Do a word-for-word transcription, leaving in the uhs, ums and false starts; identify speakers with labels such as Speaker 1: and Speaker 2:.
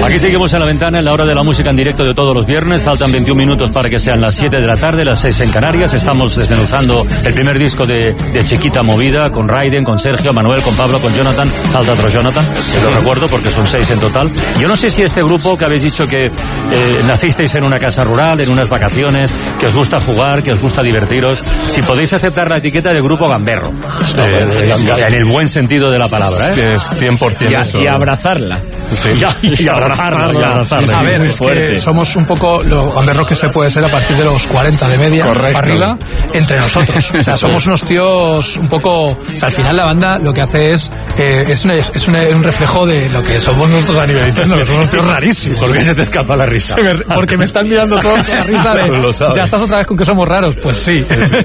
Speaker 1: Aquí seguimos en La Ventana, en la hora de la música en directo de todos los viernes. Faltan veintiún minutos para que sean las siete de la tarde, las seis en Canarias. Estamos desmenuzando el primer disco de, de Chiquita Movida, con Raiden, con Sergio, Manuel, con Pablo, con Jonathan. Falta otro Jonathan, que lo recuerdo porque son seis en total. Yo no sé si este grupo que habéis dicho que eh, nacisteis en una casa rural, en unas vacaciones, que os gusta jugar, que os gusta divertiros, si podéis aceptar la etiqueta de grupo gamberro. Eh, eh, en el buen sentido de la palabra, ¿eh?
Speaker 2: Que es cien por ciento
Speaker 3: y, a,
Speaker 2: eso.
Speaker 3: Y abrazarla.
Speaker 1: Sí. Y, y abrazarla, y abrazarla.
Speaker 4: A ver, es
Speaker 3: fuerte.
Speaker 4: que somos un poco lo gamberros que se puede ser a partir de los cuarenta de media.
Speaker 2: Correcto.
Speaker 4: Para arriba, entre nosotros. O sea, somos unos tíos un poco... O sea, al final la banda lo que hace es... Eh, es una, es una, un reflejo de lo que somos nosotros a nivel interno. Somos unos tíos rarísimos.
Speaker 1: ¿Por qué se te escapa la risa?
Speaker 4: Porque me están mirando todos con la risa de... Ya estás otra vez con que somos raros. Pues sí.